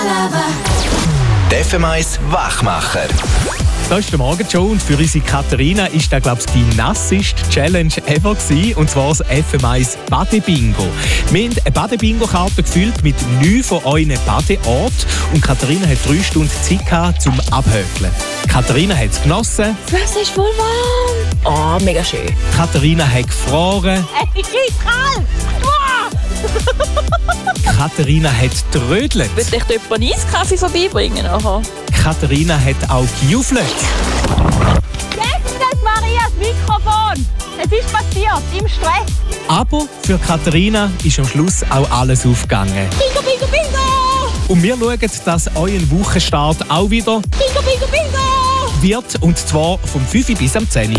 Der FM1 Wachmacher. Da ist der Morgenshow und für unsere Katharina ist das, glaube ich, die nasseste Challenge ever gewesen, und zwar das FM1 Badebingo. Wir haben eine Badebingo-Karte gefüllt mit 9 von euren Badeorten und Katharina hat 3 Stunden Zeit gehabt zum Abhökeln. Katharina hat es genossen. Das Wasser ist voll warm. Oh, mega schön. Katharina hat gefroren. Ich krieg kalt. Katharina hat trödelt. Wird dich jemand einen Eiskaffee vorbeibringen? Aha. Katharina hat auch gejufelt. Jetzt das Marias Mikrofon. Es ist passiert, im Stress. Aber für Katharina ist am Schluss auch alles aufgegangen. Bingo, bingo, bingo! Und wir schauen, dass euer Wochenstart auch wieder Bingo, bingo, bingo! wird, und zwar vom 5 bis am 10.